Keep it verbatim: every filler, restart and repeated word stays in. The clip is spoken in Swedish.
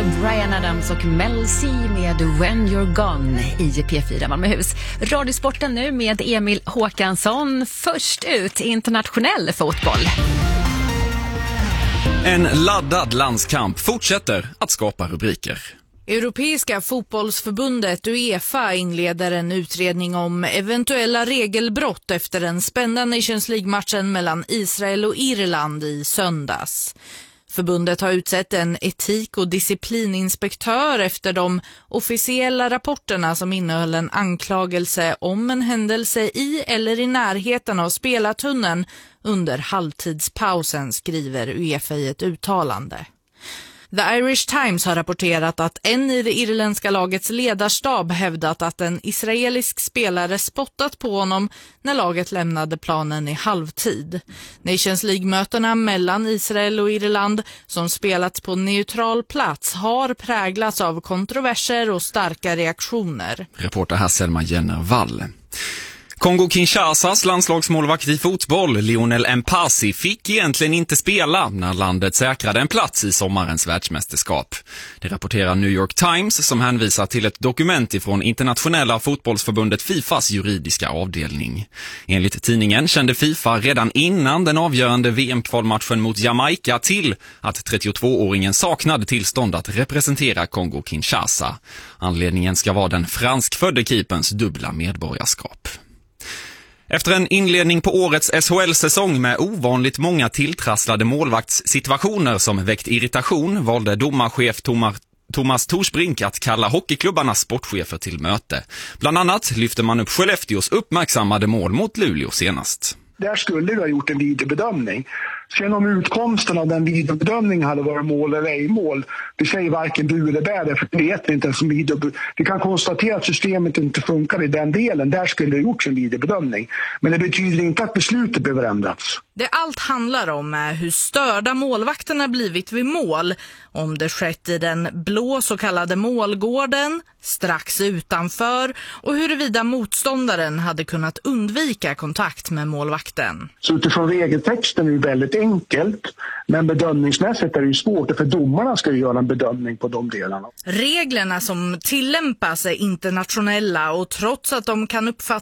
Bryan Adams och Mel C med When You're Gone i P fyra Malmöhus. Radiosporten nu med Emil Håkansson. Först ut internationell fotboll. En laddad landskamp fortsätter att skapa rubriker. Europeiska fotbollsförbundet UEFA inleder en utredning om eventuella regelbrott efter den spända Nations League-matchen mellan Israel och Irland i söndags. Förbundet har utsett en etik- och disciplininspektör efter de officiella rapporterna som innehöll en anklagelse om en händelse i eller i närheten av spelartunneln under halvtidspausen, skriver UEFA i ett uttalande. The Irish Times har rapporterat att en i det irländska lagets ledarstab hävdat att en israelisk spelare spottat på honom när laget lämnade planen i halvtid. Nations League-mötena mellan Israel och Irland, som spelats på neutral plats, har präglats av kontroverser och starka reaktioner. Reporter här Selma Jenner-Wall. Kongo-Kinshasas landslagsmålvakt i fotboll, Lionel Mpasi, fick egentligen inte spela när landet säkrade en plats i sommarens världsmästerskap. Det rapporterar New York Times, som hänvisar till ett dokument ifrån internationella fotbollsförbundet FIFAs juridiska avdelning. Enligt tidningen kände FIFA redan innan den avgörande V M-kvalmatchen mot Jamaica till att trettiotvååringen saknade tillstånd att representera Kongo-Kinshasa. Anledningen ska vara den franskfödde keeperns dubbla medborgarskap. Efter en inledning på årets S H L-säsong med ovanligt många tilltrasslade målvaktssituationer som väckt irritation valde domarchef Thomas Thomas Torsbrink att kalla hockeyklubbarnas sportchefer till möte. Bland annat lyfter man upp Skellefteås uppmärksammade mål mot Luleå senast. Där skulle vi ha gjort en videobedömning. Sen om utkomsten av den videobedömningen hade varit mål eller ej mål, det säger varken du eller bär, för det vet inte ens som video. Vi kan konstatera att systemet inte funkar i den delen. Där skulle det gjorts en videobedömning. Men det betyder inte att beslutet behöver ändras. Det allt handlar om är hur störda målvakterna blivit vid mål. Om det skett i den blå så kallade målgården, strax utanför, och huruvida motståndaren hade kunnat undvika kontakt med målvakten. Så utifrån regeltexten är det väldigt enkelt, men bedömningsmässigt är det ju svårt, för domarna ska ju göra en bedömning på de delarna. Reglerna som tillämpas är internationella, och trots att de kan uppfattas